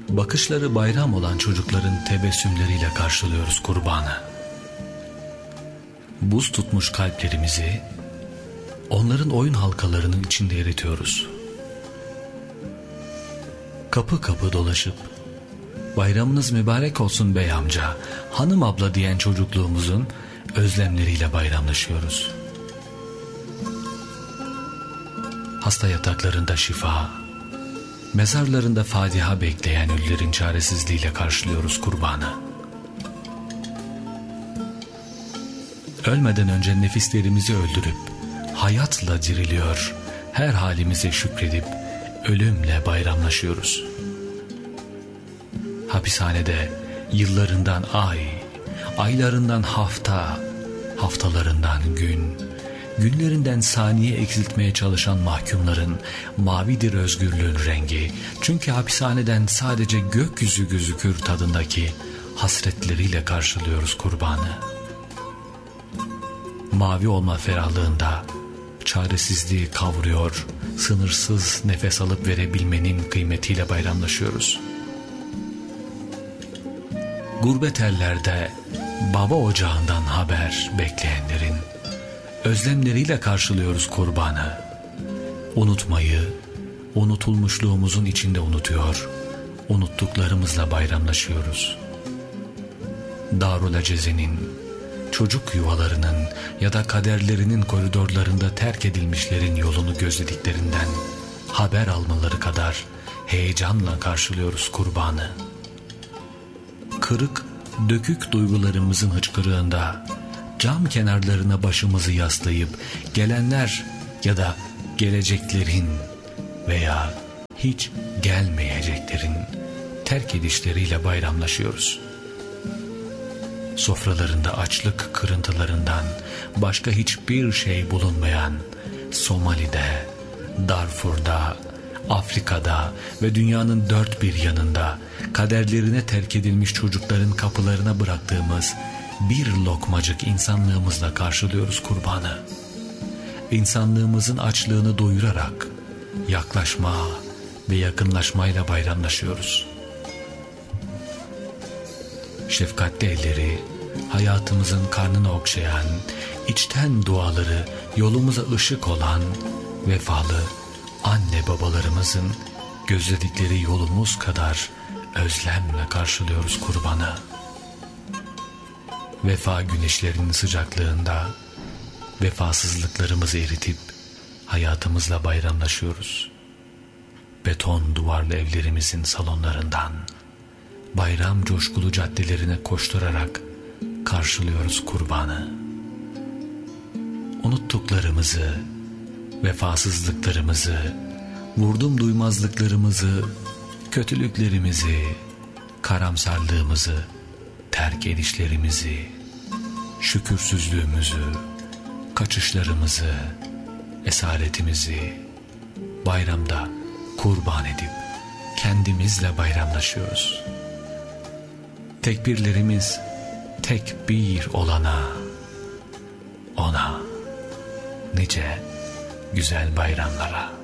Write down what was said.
Bakışları bayram olan çocukların tebessümleriyle karşılıyoruz kurbanı. Buz tutmuş kalplerimizi onların oyun halkalarının içinde eritiyoruz. Kapı kapı dolaşıp bayramınız mübarek olsun bey amca, hanım abla diyen çocukluğumuzun özlemleriyle bayramlaşıyoruz. Hasta yataklarında şifa, mezarlarında Fatiha bekleyen ölülerin çaresizliğiyle karşılıyoruz kurbanı. Ölmeden önce nefislerimizi öldürüp hayatla diriliyor, her halimize şükredip ölümle bayramlaşıyoruz. Hapishanede yıllarından ay, aylarından hafta, haftalarından gün, günlerinden saniye eksiltmeye çalışan mahkumların mavidir özgürlüğün rengi. Çünkü hapishaneden sadece gökyüzü gözükür tadındaki hasretleriyle karşılıyoruz kurbanı. Mavi olma ferahlığında çaresizliği kavruyor, sınırsız nefes alıp verebilmenin kıymetiyle bayramlaşıyoruz. Gurbet ellerde baba ocağından haber bekleyenlerin özlemleriyle karşılıyoruz kurbanı. Unutmayı, unutulmuşluğumuzun içinde unutuyor, unuttuklarımızla bayramlaşıyoruz. Darul Aceze'nin, çocuk yuvalarının ya da kaderlerinin koridorlarında terk edilmişlerin yolunu gözlediklerinden haber almaları kadar heyecanla karşılıyoruz kurbanı. Kırık, dökük duygularımızın hıçkırığında cam kenarlarına başımızı yaslayıp gelenler ya da geleceklerin veya hiç gelmeyeceklerin terk edişleriyle bayramlaşıyoruz. Sofralarında açlık kırıntılarından başka hiçbir şey bulunmayan Somali'de, Darfur'da, Afrika'da ve dünyanın dört bir yanında kaderlerine terk edilmiş çocukların kapılarına bıraktığımız bir lokmacık insanlığımızla karşılıyoruz kurbanı. İnsanlığımızın açlığını doyurarak yaklaşma ve yakınlaşmayla bayramlaşıyoruz. Şefkatli elleri hayatımızın karnını okşayan, içten duaları yolumuza ışık olan vefalı anne babalarımızın gözledikleri yolumuz kadar özlemle karşılıyoruz kurbanı. Vefa güneşlerinin sıcaklığında vefasızlıklarımızı eritip hayatımızla bayramlaşıyoruz. Beton duvarlı evlerimizin salonlarından bayram coşkulu caddelerine koşturarak karşılıyoruz kurbanı. Unuttuklarımızı, vefasızlıklarımızı, vurdum duymazlıklarımızı, kötülüklerimizi, karamsarlığımızı, terk edişlerimizi, şükürsüzlüğümüzü, kaçışlarımızı, esaretimizi bayramda kurban edip kendimizle bayramlaşıyoruz. Tekbirlerimiz tek bir olana, ona nice güzel bayramlara.